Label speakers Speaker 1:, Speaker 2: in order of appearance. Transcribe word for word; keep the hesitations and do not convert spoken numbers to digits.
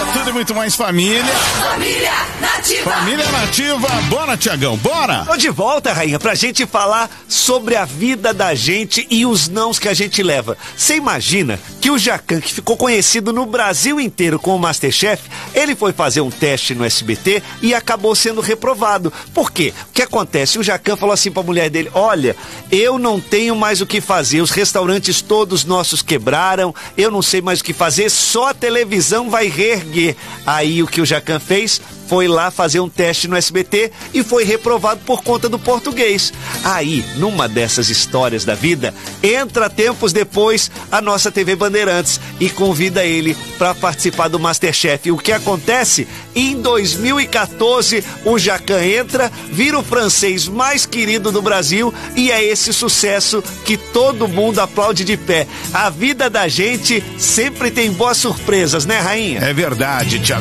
Speaker 1: tudo e muito mais família.
Speaker 2: Família Nativa.
Speaker 1: Família Nativa. Bora, Tiagão, bora.
Speaker 3: Tô de volta, rainha, pra gente falar sobre a vida da gente e os nãos que a gente leva. Você imagina que o Jacan, que ficou conhecido no Brasil inteiro com o MasterChef, ele foi fazer um teste no S B T e acabou sendo reprovado. Por quê? O que acontece? O Jacan falou assim pra mulher dele: olha, eu não tenho mais o que fazer, os restaurantes todos nossos quebraram, eu não sei mais o que fazer, só a televisão vai reerguer. Aí o que o Jacan fez? Foi lá fazer um teste no S B T e foi reprovado por conta do português. Aí, numa dessas histórias da vida, entra tempos depois a nossa T V Bandeirantes e convida ele para participar do MasterChef. E o que acontece? Em dois mil e quatorze, o Jacan entra, vira o francês mais querido do Brasil e é esse sucesso que todo mundo aplaude de pé. A vida da gente sempre tem boas surpresas, né, rainha?
Speaker 1: É verdade, Tiagão.